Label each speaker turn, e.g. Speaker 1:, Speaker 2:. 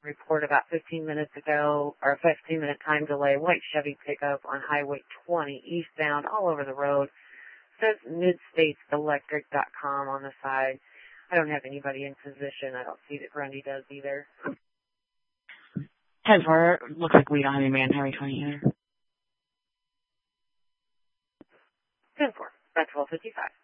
Speaker 1: report about 15 minutes ago, or a 15-minute time delay, white Chevy pickup on Highway 20 eastbound all over the road. Says MidstatesElectric.com on the side. I don't have anybody in position. I don't see that Grundy does either.
Speaker 2: 10-4, looks like we don't have any man Highway 20 either.
Speaker 1: 10-4, that's 12:55.